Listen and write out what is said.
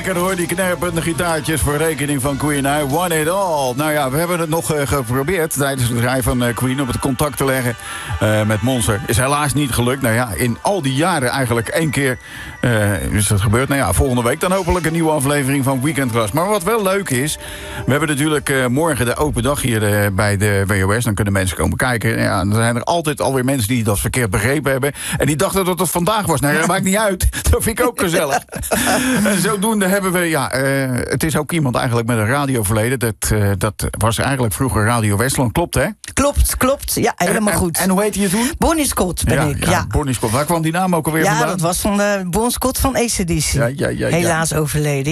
Lekker hoor, die knerpende gitaartjes voor rekening van Queen. I want it all. Nou ja, we hebben het nog geprobeerd tijdens het draaien van Queen op het contact te leggen met Monster. Is helaas niet gelukt. Nou ja, in al die jaren eigenlijk 1 keer is dat gebeurd. Nou ja, volgende week dan hopelijk een nieuwe aflevering van Weekend Rush. Maar wat wel leuk is, we hebben natuurlijk morgen de open dag hier bij de WOS. Dan kunnen mensen komen kijken. Ja, dan zijn er altijd alweer mensen die dat verkeerd begrepen hebben. En die dachten dat het vandaag was. Nou ja, dat maakt niet uit. Dat vind ik ook gezellig. En zodoende hebben we, het is ook iemand eigenlijk met een radioverleden. Dat was eigenlijk vroeger Radio Westland. Klopt, hè? Klopt. Ja, helemaal goed. En hoe heette je toen? Bonnie Scott ben ik. Ja, Bonnie Scott. Waar kwam die naam ook alweer vandaan? Ja, dat was van Bon Scott van AC/DC. Ja. Helaas overleden.